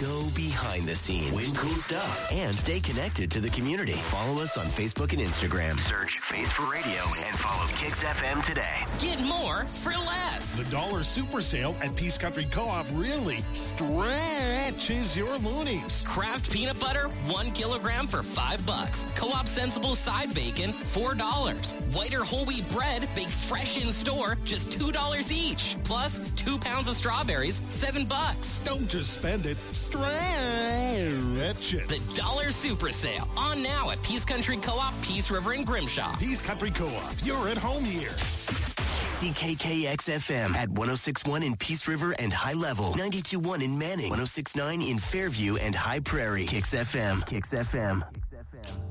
Go behind the scenes, win cool stuff, and stay connected to the community. Follow us on Facebook and Instagram. Search Face for Radio and follow Kicks FM today. Get more for less. The Dollar Super Sale at Peace Country Co-op really stretches your loonies. Kraft peanut butter, 1 kilogram for $5. Co-op Sensible side bacon, $4. Whiter whole wheat bread, baked fresh in store, just $2 each. Plus 2 pounds of strawberries, $7. Don't just spend it, stretch it. The Dollar Super Sale, on now at Peace Country Co-op, Peace River and Grimshaw. Peace Country Co-op, you're at home here. CKKX-FM at 106.1 in Peace River and High Level, 92.1 in Manning, 106.9 in Fairview and High Prairie. Kicks FM. Kicks FM.